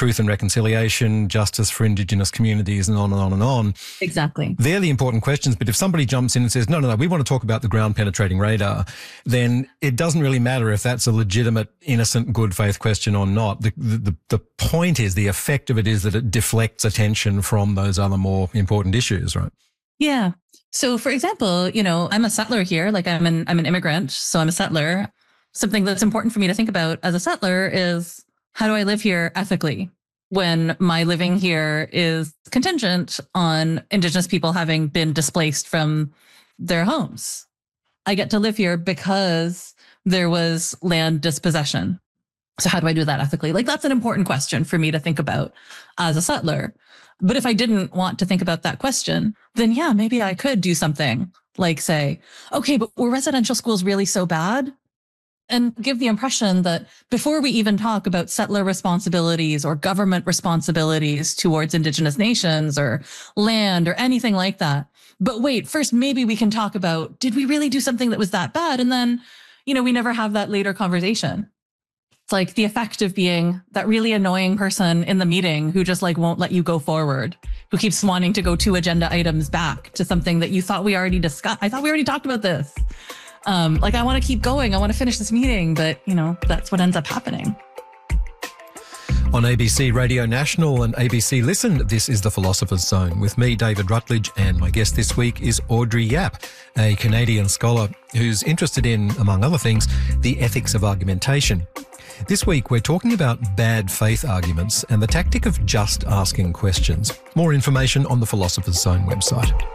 truth and reconciliation, justice for Indigenous communities, and on and on and on. Exactly. They're the important questions. But if somebody jumps in and says, no, we want to talk about the ground penetrating radar, then it doesn't really matter if that's a legitimate, innocent, good faith question or not. The point is, the effect of it is that it deflects attention from those other more important issues, right? Yeah. So for example, I'm a settler here, like I'm an immigrant, so I'm a settler. Something that's important for me to think about as a settler is, how do I live here ethically when my living here is contingent on Indigenous people having been displaced from their homes? I get to live here because there was land dispossession. So how do I do that ethically? Like, that's an important question for me to think about as a settler. But if I didn't want to think about that question, then yeah, maybe I could do something like say, okay, but were residential schools really so bad? And give the impression that before we even talk about settler responsibilities or government responsibilities towards Indigenous nations or land or anything like that, but wait, first, maybe we can talk about, did we really do something that was that bad? And then, we never have that later conversation. It's like the effect of being that really annoying person in the meeting who just won't let you go forward, who keeps wanting to go 2 agenda items back to something that you thought we already discussed. I thought we already talked about this. I want to keep going. I want to finish this meeting, but that's what ends up happening. On ABC Radio National and ABC Listen, this is The Philosopher's Zone with me, David Rutledge, and my guest this week is Audrey Yap, a Canadian scholar who's interested in, among other things, the ethics of argumentation. This week, we're talking about bad faith arguments and the tactic of just asking questions. More information on the Philosopher's Zone website.